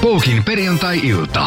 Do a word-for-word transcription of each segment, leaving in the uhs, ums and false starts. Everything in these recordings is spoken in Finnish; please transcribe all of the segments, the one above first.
Poukin perjantai-ilta.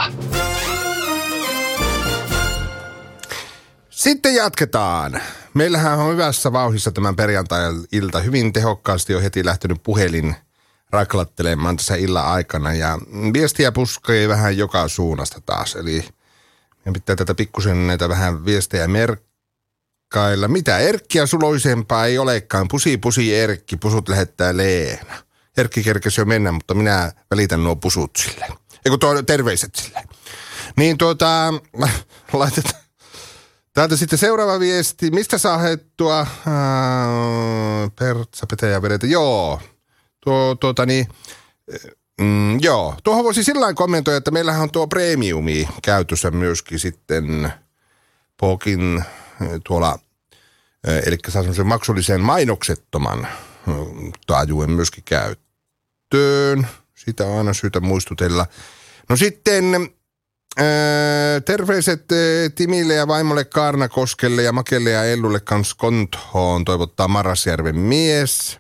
Sitten jatketaan. Meillähän on hyvässä vauhdissa tämän perjantai-ilta. Hyvin tehokkaasti on heti lähtenyt puhelin raklattelemaan tässä illan aikana. Ja viestiä puskee vähän joka suunnasta taas. Eli meidän pitää tätä pikkusen näitä vähän viestejä merkkailla. Mitä Erkkiä suloisempaa ei olekaan. Pusi pusi Erkki, pusut lähettää Leena. Erkki kerkesi jo mennä, mutta minä välitän nuo pusut silleen. Eiku tuo terveiset silleen. Niin tuota, laitetaan. Täältä sitten seuraava viesti. Mistä saa haettua äh, Pertsa, Pete ja vedetä? Joo. Tuo, tuota niin, mm, joo. Tuohon voisi sillä kommentoida, että meillähän on tuo premiumi käytössä myöskin sitten Pokin tuolla, eli saa semmoisen maksullisen mainoksettoman taajuuden myöskin käyttöön. Sitä on aina syytä muistutella. No sitten Öö, terveiset Timille ja vaimolle Kaarnakoskelle ja Makelle ja Ellulle kans konthoon toivottaa Marasjärven mies.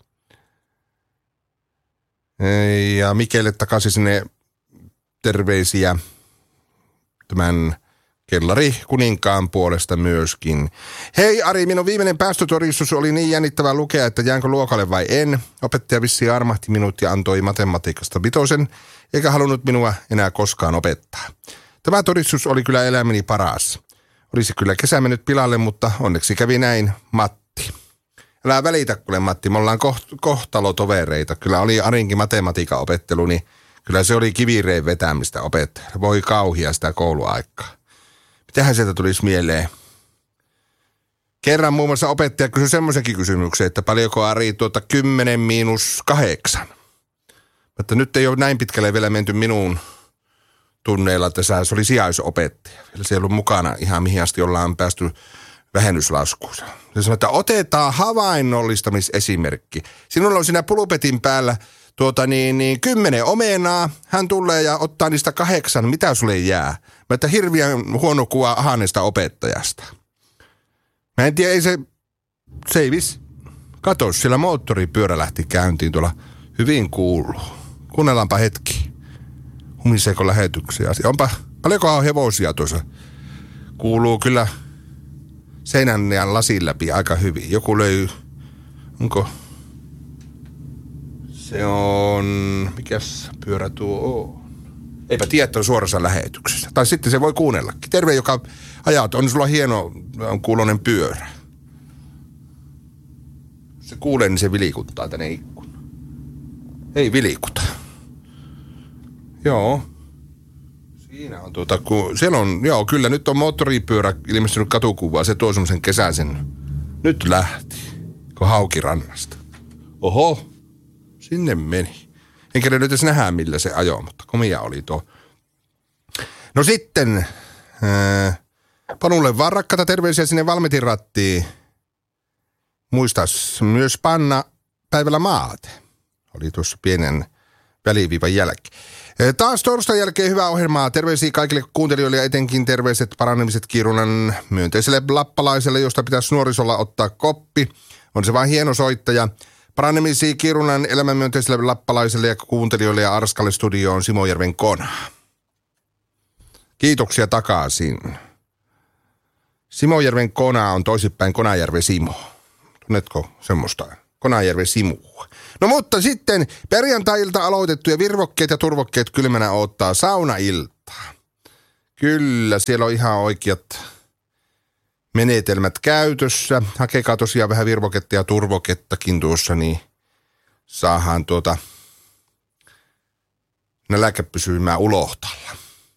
Ja Mikelle takaisin sinne terveisiä tämän kellari kuninkaan puolesta myöskin. Hei Ari, minun viimeinen päästötodistus oli niin jännittävää lukea, että jäänkö luokalle vai en. Opettaja vissiin armahti minut ja antoi matematiikasta vitosen, eikä halunnut minua enää koskaan opettaa. Tämä todistus oli kyllä elämäni paras. Olisi kyllä kesä mennyt pilalle, mutta onneksi kävi näin, Matti. Älä välitä, kuule Matti, me ollaan koht- kohtalotovereita. Kyllä oli Arinkin matematiikan opettelu, niin kyllä se oli kivireen vetämistä opettajalla. Voi kauhia sitä kouluaikaa. Mitähän sieltä tulisi mieleen? Kerran muun muassa opettaja kysyi semmoisenkin kysymyksen, että paljonko Ari tuota kymmenen miinus kahdeksan. Mutta nyt ei ole näin pitkälle vielä menty minuun tunneilla, että se oli sijaisopettaja. Se ei ollut mukana ihan mihin asti ollaan päästy vähennyslaskuun. Se sanoi, että otetaan havainnollistamisesimerkki. Sinulla on siinä pulupetin päällä tuota niin, niin kymmenen omenaa. Hän tulee ja ottaa niistä kahdeksan. Mitä sulle jää? Mä että hirveän huono kuva ahannesta opettajasta. Mä en tiedä, ei se, se ei vis. Kato, siellä moottoripyörä lähti käyntiin tuolla. Hyvin kuuluu. Kuunnellaanpa hetki. Humiseeko lähetyksiä. Onpa, paljonkohan on hevosia tuossa? Kuuluu kyllä seinän ja lasin läpi aika hyvin. Joku löy, onko? Se on, mikäs pyörä tuo on? Eipä tiedä, että on suorassa lähetyksessä. Tai sitten se voi kuunnellakin. Terve, joka ajat, on sulla hieno on kuulonen pyörä. Se kuulee, niin se vilikuttaa tänne ikkuun. Ei vilikuta. Joo. Siinä on tuota, kun siellä on, joo, kyllä nyt on moottoripyörä ilmestynyt katukuvaa. Se tuo semmoisen kesäisen. Nyt lähti, kun Haukirannasta. Oho, sinne meni. Enkä nyt edes nähdä, millä se ajoi, mutta komia oli tuo. No sitten, ää, Panulle vaan rakkaita terveisiä sinne Valmetin rattiin. Muistas myös panna päivällä maate. Oli tuossa pienen väliviivan jälkeen. Taas torstain jälkeen hyvää ohjelmaa. Terveisiä kaikille kuuntelijoille ja etenkin terveiset paranemiset Kiirunan myönteiselle lappalaiselle, josta pitäisi nuorisolla ottaa koppi. On se vain hieno soittaja. Parannemisia Kiirunan elämänmyönteiselle lappalaiselle ja kuuntelijoille ja Arskalle studioon Simojärven Kona. Kiitoksia takaisin. Simojärven Kona on toisinpäin Konajärven Simo. Tunnetko semmoista? Konajärven Simua. No mutta sitten perjantai-ilta aloitettuja virvokkeet ja turvokkeet kylmänä odottaa saunailtaa. Kyllä, siellä on ihan oikeat menetelmät käytössä. Hakekaa tosiaan vähän virvoketta ja turvokettakin tuossa, niin saadaan tuota nälkä pysymään ulohtalla.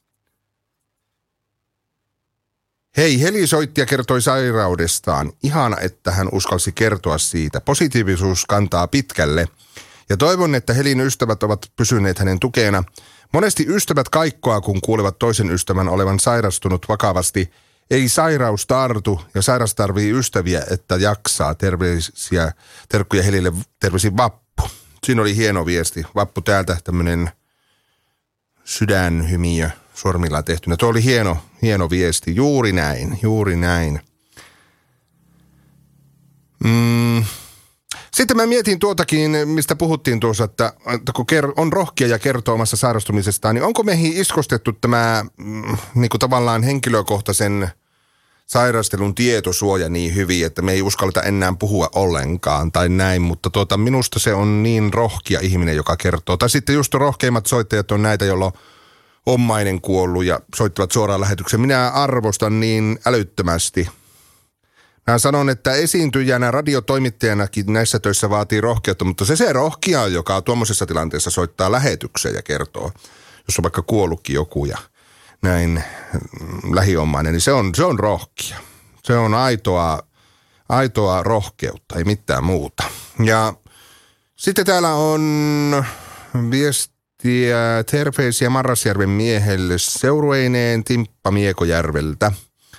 Hei, Heli soitti ja kertoi sairaudestaan. Ihana, että hän uskalsi kertoa siitä. Positiivisuus kantaa pitkälle. Ja toivon, että Helin ystävät ovat pysyneet hänen tukena. Monesti ystävät kaikkoa, kun kuulevat toisen ystävän olevan sairastunut vakavasti. Ei sairaus tartu ja sairas tarvii ystäviä, että jaksaa. Terveisiä, terkkuja Helille, terveisiin Vappu. Siinä oli hieno viesti. Vappu täältä tämmönen sydänhymiö sormilla tehtynä. Tuo oli hieno, hieno viesti. Juuri näin, juuri näin. Mm. Sitten mä mietin tuotakin, mistä puhuttiin tuossa, että, että kun on rohkia ja kertoo omassa sairastumisestaan, niin onko meihin iskostettu tämä mm, niin kuin tavallaan henkilökohtaisen sairastelun tietosuoja niin hyvin, että me ei uskalleta enää puhua ollenkaan tai näin, mutta tuota, minusta se on niin rohkia ihminen, joka kertoo. Tai sitten just rohkeimmat soittajat on näitä, joilla on omainen kuollut ja soittavat suoraan lähetyksen. Minä arvostan niin älyttömästi. Mä sanon, että esiintyjänä, radiotoimittajanakin näissä töissä vaatii rohkeutta, mutta se se rohkia, joka tuommoisessa tilanteessa soittaa lähetykseen ja kertoo, jos on vaikka kuollutkin joku ja näin lähiomainen, niin se on, se on rohkia. Se on aitoa, aitoa rohkeutta, ei mitään muuta. Ja sitten täällä on viestiä, terveisiä Marrasjärven miehelle seurueineen Timppa Miekojärveltä.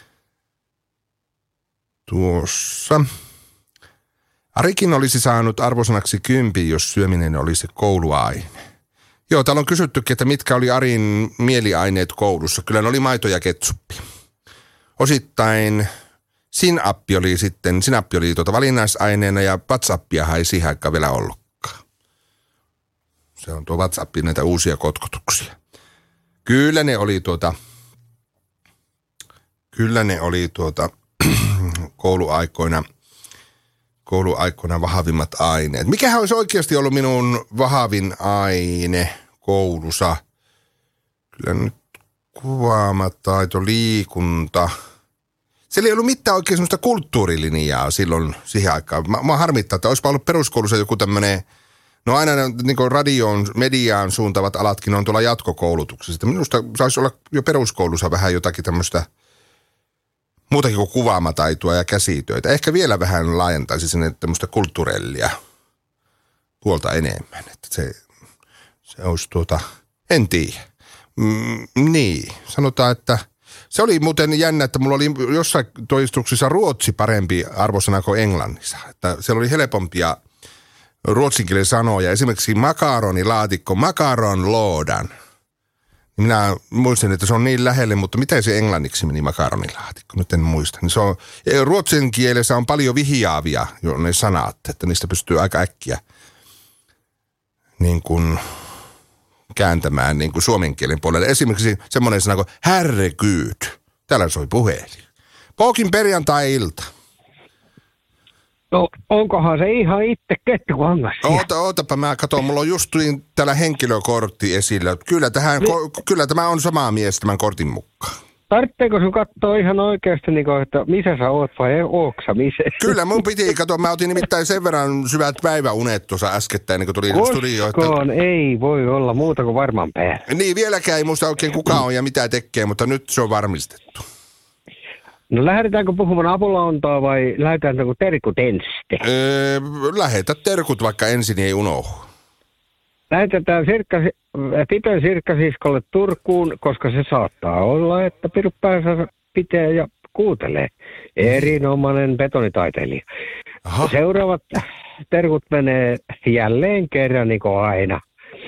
Tuossa. Arikin olisi saanut arvosanaksi kympi, jos syöminen olisi kouluaine. Joo, täällä on kysyttykin, että mitkä oli Arin mieliaineet koulussa. Kyllä ne oli maito ja ketsuppi. Osittain sinappi oli sitten, sinappi oli tuota valinnaisaineena ja WhatsAppia ei siihen aikaan vielä ollutkaan. Se on tuo WhatsApp, näitä uusia kotkotuksia. Kyllä ne oli tuota, kyllä ne oli tuota kouluaikoina, kouluaikoina vahvimmat aineet. Mikähän olisi oikeasti ollut minun vahvin aine koulussa? Kyllä nyt kuvaamataito, liikunta. Siellä ei ollut mitään oikein semmoista kulttuurilinjaa silloin siihen aikaan. Mä, mä harmittaa, että olisipa ollut peruskoulussa joku tämmöinen, no aina niin kuin radioon, mediaan suuntaavat alatkin on tuolla jatkokoulutuksessa. Minusta saisi olla jo peruskoulussa vähän jotakin tämmöistä muutakin kuin kuvaamataitoa ja käsitöitä. Ehkä vielä vähän laajentaisi sinne tämmöistä kulttuurellia puolta enemmän. Että se, se olisi tuota, en tiedä. Mm, niin, sanotaan, että se oli muuten jännä, että mulla oli jossain toistuksissa ruotsi parempi arvosana kuin englannissa. Että siellä oli helpompia ruotsinkielisiä sanoja. Esimerkiksi makaronilaatikko, makaron loodan. Minä muistin, että se on niin lähelle, mutta miten se englanniksi meni makaronilaatikko? Nyt en muista. Niin se on, ruotsin kielessä on paljon vihjaavia jo ne sanat, että niistä pystyy aika äkkiä niin kuin kääntämään niin kuin suomen kielen puolelle. Esimerkiksi semmoinen sana kuin herregud. Täällä soi puhelin. Pookin perjantai-ilta. No onkohan se ihan itse kettukangas? Oota, ootapa mä katson, mulla on just täällä henkilökortti esillä. Kyllä, tähän, niin. ko, kyllä tämä on sama mies tämän kortin mukaan. Tarvitseeko sun katsoa ihan oikeasti, niin kuin, että missä sä oot vai ootko missä? Kyllä, mun piti katsoa. Mä otin nimittäin sen verran syvät päiväunet tuossa äskettäin, kun tuli studio. Että ei voi olla muuta kuin varmaan päällä. Niin, vieläkään ei muista oikein kuka on ja mitä tekee, mutta nyt se on varmistettu. No lähdetäänkö puhumaan apulauntaa vai lähdetäänkö terkut ensin? Öö, lähetä terkut vaikka ensin, niin ei unohdu. Lähetetään sirkka, Pipen sirkkasiskolle Turkuun, koska se saattaa olla, että Piru päänsä pitää ja kuuntelee. Erinomainen betonitaiteilija. Aha. Seuraavat terkut menee jälleen kerran niin kuin aina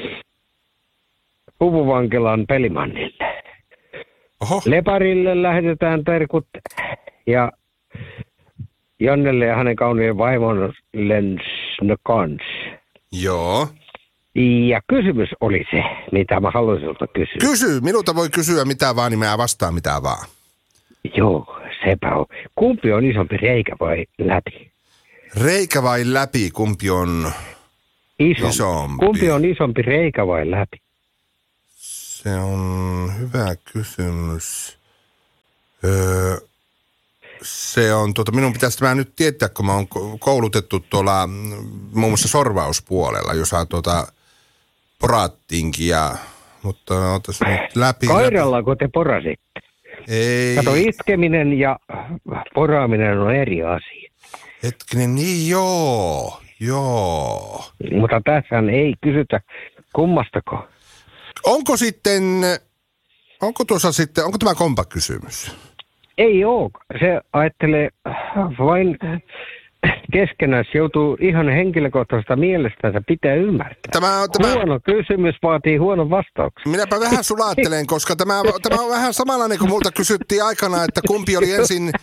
Puvuvankilan pelimannille. Oho. Leparille lähetetään terkut ja Jonnelle ja hänen kauniin vaimollensa kanssa. Joo. Ja kysymys oli se, mitä mä haluaisin sulta kysyä. Kysy, minulta voi kysyä mitä vaan, niin mä vastaan mitä vaan. Joo, sepä on. Kumpi on isompi, reikä vai läpi? Reikä vai läpi, kumpi on isompi? isompi? Kumpi on isompi, reikä vai läpi? Se on hyvä kysymys. Öö, se on, tuota, minun pitäisi tämä nyt tietää, kun mä oon koulutettu tuolla muun muassa sorvauspuolella, jossa tuota porattiinkin ja, mutta otas nyt läpi. Kairallako te porasitte? Ei. Kato, itkeminen ja poraaminen on eri asia. Hetkinen, niin joo, joo. Mutta tässä ei kysytä kummastako. Onko sitten, onko tuossa sitten, onko tämä kompakysymys? Ei ole. Se ajattelee vain keskenään, joutuu ihan henkilökohtaisesta mielestänsä pitää ymmärtää. Tämä, tämä, huono kysymys vaatii huonon vastauksen. Minäpä vähän sulattelen, koska tämä, tämä on vähän samanlainen kuin multa kysyttiin aikana, että kumpi oli ensin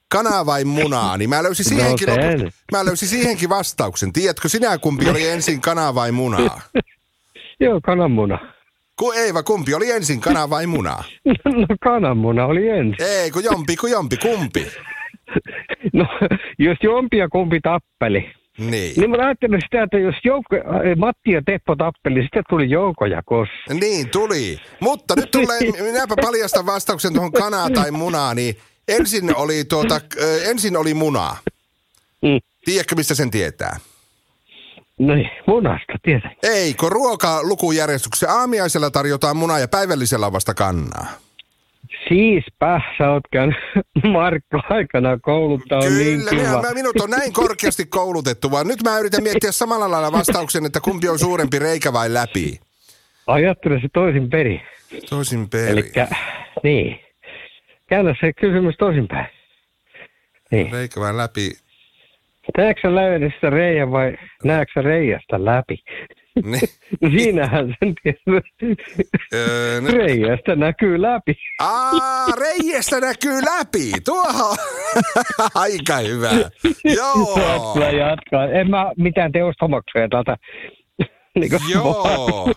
kana vai munaa, niin mä löysin siihenkin, No lopu, sen. mä löysin siihenkin vastauksen. Tiedätkö sinä, kumpi oli ensin kana vai munaa? Joo, kananmuna. Ku Eeva, kumpi oli ensin, kana vai munaa? No kananmuna oli ensin. Ei, kun jompi, kun jompi, kumpi? No, jos jompi ja kumpi tappeli. Niin. Niin mä ajattelin sitä, että jos Joukko, Matti ja Teppo tappeli, sitten tuli Jouko ja Kos. Niin, tuli. Mutta nyt tulee, minäpä paljastan vastauksen tuohon kanaa tai munaa, niin ensin oli, tuota, äh, ensin oli munaa. Mm. Tiedätkö, mistä sen tietää? No niin, munasta, tietenkin. Ei, kun ruokalukujärjestyksessä aamiaisella tarjotaan munaa ja päivällisellä on vasta kannaa. Siispä, sä oot käynyt Markko aikana kouluttaa on niin Kyllä, kiva. minä, mä, minut on näin korkeasti koulutettu, vaan nyt mä yritän miettiä samalla lailla vastauksen, että kumpi on suurempi, reikä vai läpi. Ajattele se toisin perin. Toisin perin. Elikkä, niin. Käännä se kysymys toisinpäin. Niin. Reikä vai läpi? Näetkö sä lävedestä reijän vai näetkö sä reijästä läpi? Niin. No siinähän sen tietysti. Öö, nyt- Reijästä näkyy läpi. Aa, reijestä näkyy läpi. Tuohon. Aika hyvä. Joo. Kyllä jatkaa. En mä mitään teostomaksuja täältä. Niin kuin Joo.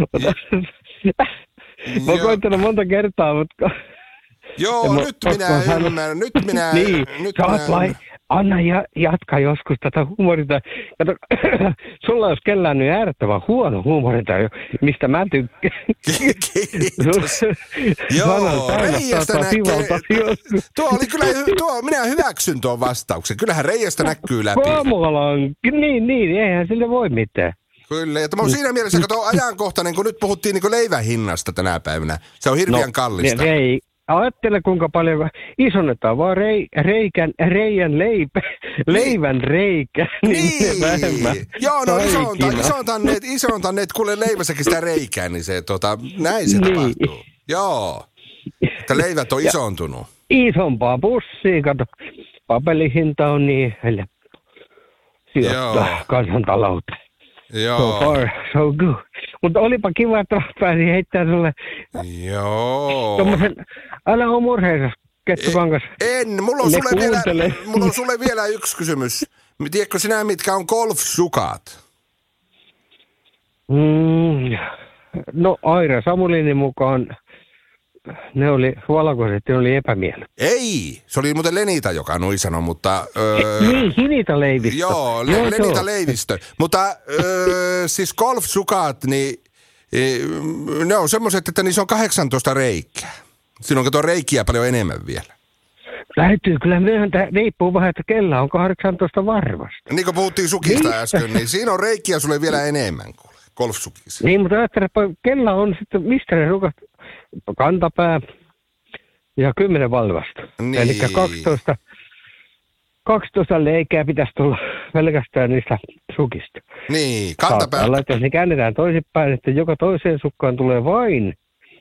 Mä Joo. koittanut monta kertaa, mutta... Joo, Ja mä- nyt minä koska hän- ymmärrän. Nyt minä... Niin, nyt sä minä oot lai... Anna ja, jatka joskus tätä huumorita. Kato, sulla olisi kellään nyt äärettömän huono huumorita, mistä mä tykkään. Kiitos. Joo, reijestä näkee. Tuo oli kyllä, hy- tuo, minä hyväksyn tuon vastauksen. Kyllähän reijestä näkyy läpi. Komolan, niin, niin, eihän sille voi mitään. Kyllä, ja tämä on siinä mielessä, kato ajankohtainen, kun nyt puhuttiin niin leivän hinnasta tänä päivänä. Se on hirveän kallista. Rei, ajattele kuinka paljon isonnetaan vaan rei, reikän, reijän leipä, leivän reikä, niin, vähemmän. Joo, no isonta, taikina. isontanneet, isontanneet, kuule leivässäkin sitä reikää, niin se tota, näin se Niin. tapahtuu. Joo, että leivät on isontunut. Isompaa pussia, kato, papelihinta on niin helppo sijoittaa Joo. kansantalouteen. So Joo, far, so good. Mutta olipa kiva, että pääsin heittämään sulle joo. tommosen, älä oo murheisas, Kettukangas. En, mulla on, Ne sulle vielä, kuuntelee. mulla on sulle vielä yksi kysymys. Tiedätkö sinä, mitkä on golfsukat? Mm, no Aira Samulinin mukaan ne oli valkoiset ja ne oli epämielet. Ei, se oli muuten Lenita, joka noin sanoi, mutta... Öö, Niin, Hinita Leivistä. joo, Le- Joo, Lenita joo. Leivistö. Mutta öö, siis golfsukat, niin e, ne on semmoiset, että niissä on kahdeksantoista reikää. Siinä on kato reikiä paljon enemmän vielä. Täytyy kyllä myöntää, riippuu vähän, että kellä on kahdeksantoista varmasti. Niin kuin puhuttiin sukista Niin. äsken, niin siinä on reikiä sulle vielä enemmän kuin golfsukissa. Niin, mutta ajattelepa, kella on sitten, mistä ne rukat, kantapää ja kymmenen valvasta. Niin. Eli kaksitoista, kaksitoista leikää pitäisi tulla pelkästään niistä sukista. Niin, Saattaa kantapää. olla, että jos ne käännetään toisinpäin, että joka toiseen sukkaan tulee vain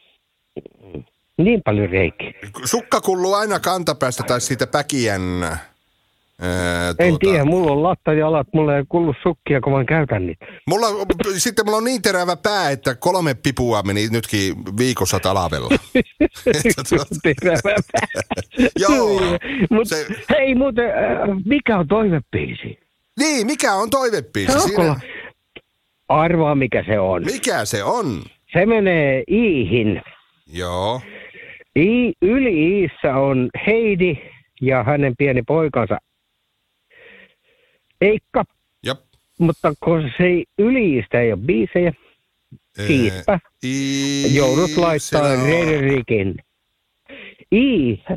niin paljon reikiä. Sukka kulluu aina kantapäästä tai siitä päkiän... Ää, En tuota, tiedä, mulla on lattajalat, mulla ei kullu sukkia, kun mä käytän niitä. Mulla, sitten mulla on niin terävä pää, että kolme pipua meni nytkin viikossa talvella. Terävä pää. Joo. Mut, Se- hei muuten, äh, mikä on toivebiisi? Niin, mikä on toivebiisi? Saako Siinä, olla? Arvaa, mikä se on. mikä se on? Se menee Iihin. Joo. I, yli Iissä on Heidi ja hänen pieni poikansa Eikka. Jop. Mutta kun se ei, yli Iistä ei ole biisejä, siispä I... joudut laittaa siellä on- Rederikin. I